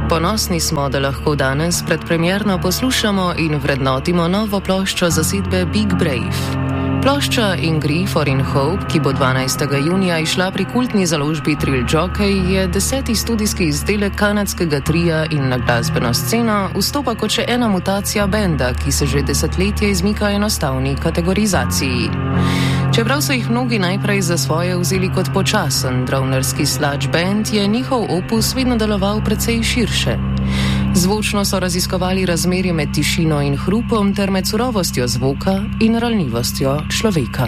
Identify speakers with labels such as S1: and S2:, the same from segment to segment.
S1: Ponosni smo, da lahko danes predpremierno poslušamo in vrednotimo novo ploščo zasedbe Big Brave. Plošča In Grief or In Hope, ki bo 12. junija išla pri kultni založbi Trill Jockey, je 10. studijski izdelek kanadskega tria in na glasbeno sceno vstopa kot še ena mutacija benda, ki se že desetletje izmika enostavni kategorizaciji. Čeprav so jih mnogi najprej za svoje vzeli kot počasen dronerski sludge band, je njihov opus vedno deloval precej širše. Zvočno so raziskovali razmerje med tišino in hrupom ter med surovostjo zvoka in ranljivostjo človeka.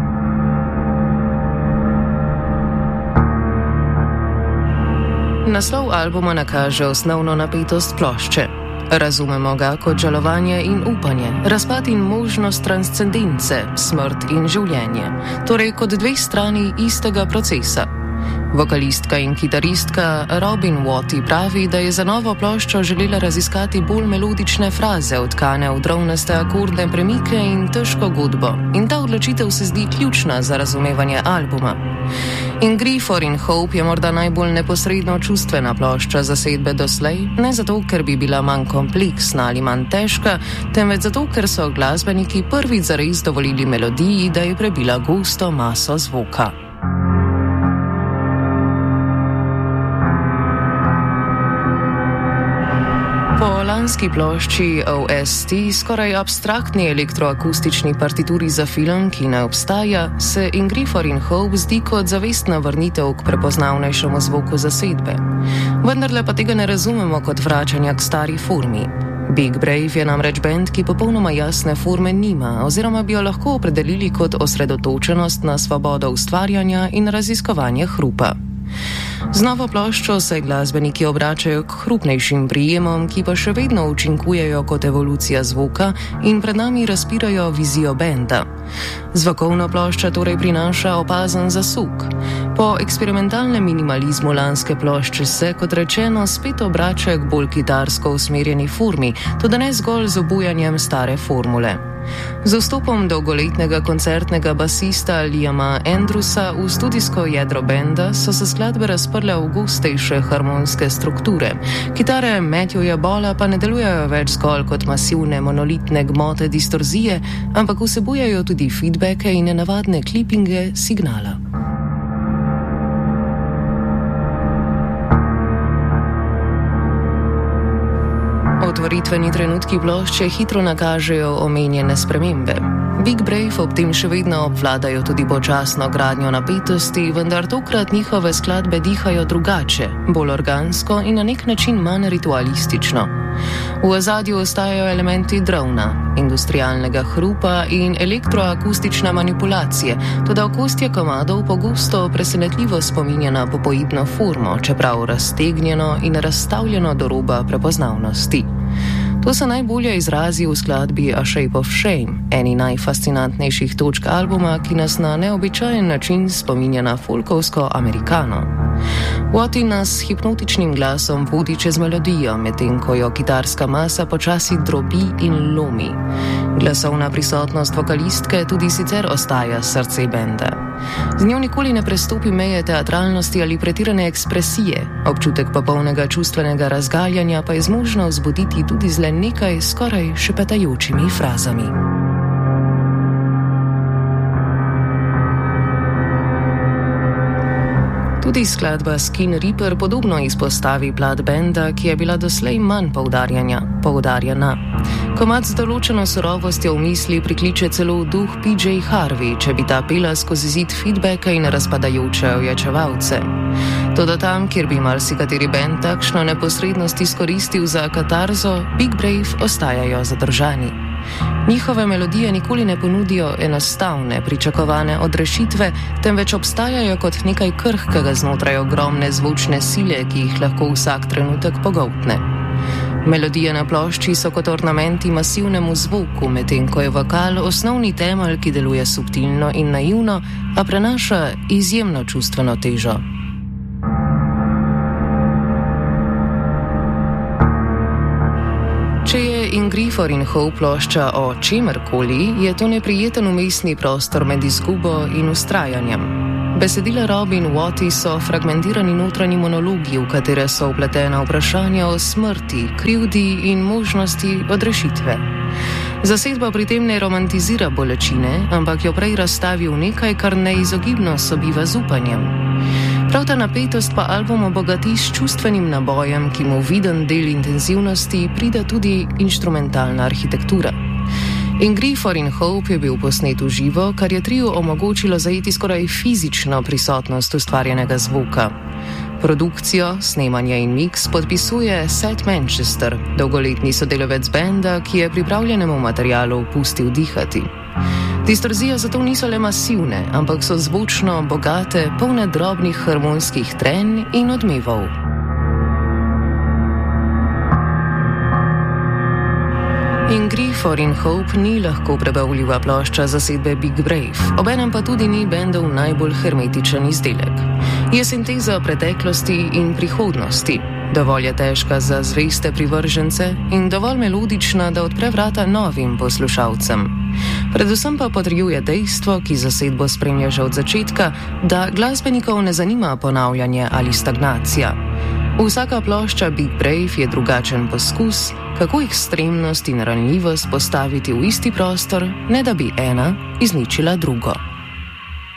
S1: Naslov albuma nakaže osnovno napetost plošče. Razumemo ga kot žalovanje in upanje, razpad in možnost transcendence, smrt in življenje, torej kot dve strani istega procesa. Vokalistka in kitaristka Robin Watty pravi, da je za novo ploščo želela raziskati bolj melodične fraze, odkane v drovnaste akordne premike in težko godbo, in ta odločitev se zdi ključna za razumevanje albuma. In Grief or In Hope je morda najbolj neposredno čustvena plošča zasedbe doslej, ne zato, ker bi bila manj kompleksna ali manj težka, temveč zato, ker so glasbeniki prvič zares dovolili melodiji, da je prebila gosto maso zvoka. Po lanski plošči OST, skoraj abstraktni elektroakustični partituri za film, ki ne obstaja, se In Grief or In Hope zdi kot zavestna vrnitev k prepoznavnejšemu zvoku zasedbe. Vendarle pa tega ne razumemo kot vračanja k stari formi. Big Brave je namreč band, ki popolnoma jasne forme nima, oziroma bi jo lahko opredelili kot osredotočenost na svobodo ustvarjanja in raziskovanje hrupa. Z novo ploščo se glasbeniki obračajo k hrupnejšim prijemom, ki pa še vedno učinkujejo kot evolucija zvoka in pred nami razpirajo vizijo benda. Zvokovna plošča torej prinaša opazen zasuk. Po eksperimentalnem minimalizmu lanske plošče se, kot rečeno, spet obrača k bolj kitarsko usmerjeni formi, toda ne zgolj z obujanjem stare formule. Z vstopom dolgoletnega koncertnega basista Liama Andrewsa v studijsko jedro benda so se skladbe razprle v gostejše harmonske strukture. Kitare Matthewa Balla pa ne delujejo več zgolj kot masivne monolitne gmote distorzije, ampak vsebujejo tudi feedbacke in nenavadne klipinge signala. Otvoritveni trenutki plošče hitro nakažejo omenjene spremembe. Big Brave ob tem še vedno obvladajo tudi počasno gradnjo napetosti, vendar tokrat njihove skladbe dihajo drugače, bolj organsko in na nek način manj ritualistično. V ozadju ostajajo elementi drona, industrialnega hrupa in elektroakustične manipulacije, toda okostje komadov pogosto presenetljivo spominja na popoidno formo, čeprav raztegnjeno in razstavljeno do roba prepoznavnosti. To se najbolje izrazi v skladbi A Shape of Shame, eni najfascinantnejših točk albuma, ki nas na neobičajen način spominja na folkovsko amerikano. Watty nas s hipnotičnim glasom vodi čez melodijo, medtem ko jo kitarska masa počasi drobi in lomi. Glasovna prisotnost vokalistke tudi sicer ostaja srce benda. Z njo nikoli ne prestopi meje teatralnosti ali pretirane ekspresije, občutek popolnega čustvenega razgaljanja pa je zmožno vzbuditi tudi z le nekaj skoraj šepetajočimi frazami. Tudi skladba Skin Reaper podobno izpostavi plat benda, ki je bila doslej manj poudarjena. Komad z določeno surovostjo v misli prikliče celo duh PJ Harvey, če bi ta pela skozi zid feedbacka in razpadajoče ojačevalce. Toda tam, kjer bi marsikateri bend takšno neposrednost izkoristil za katarzo, Big Brave ostajajo zadržani. Njihove melodije nikoli ne ponudijo enostavne, pričakovane odrešitve, temveč obstajajo kot nekaj krhkega znotraj ogromne zvočne sile, ki jih lahko vsak trenutek pogoltne. Melodije na plošči so kot ornamenti masivnemu zvoku, medtem ko je vokal osnovni temelj, ki deluje subtilno in naivno, a prenaša izjemno čustveno težo. Če je In Grief or In Hope plošča o čemerkoli, je to neprijeten umestni prostor med izgubo in ustrajanjem. Besedila Rob in Watty so fragmentirani notranji monologi, v katere so vpletena vprašanja o smrti, krivdi in možnosti odrešitve. Zasedba pri tem ne romantizira bolečine, ampak jo prej razstavi v nekaj, kar neizogibno sobiva z upanjem. Prav ta napetost pa album obogati s čustvenim nabojem, ki mu viden del intenzivnosti prida tudi inštrumentalna arhitektura. In Grief in Hope je bil posnet v živo, kar je trio omogočilo zajeti skoraj fizično prisotnost ustvarjenega zvoka. Produkcijo, snemanje in miks podpisuje Seth Manchester, dolgoletni sodelavec benda, ki je pripravljenemu materialu pustil dihati. Distorzije zato niso le masivne, ampak so zvočno bogate, polne drobnih harmonskih trenj in odmevov. In Grief in Hope ni lahko prebavljiva plošča zasedbe Big Brave, obenem pa tudi ni bendov najbolj hermetičen izdelek. Je sinteza preteklosti in prihodnosti, dovolj je težka za zveste privržence in dovolj melodična, da odpre vrata novim poslušalcem. Predvsem pa potrjuje dejstvo, ki zasedbo spremlja že od začetka, da glasbenikov ne zanima ponavljanje ali stagnacija. Vsaka plošča Big Brave je drugačen poskus, kako ekstremnost in ranljivost postaviti v isti prostor, ne da bi ena izničila drugo.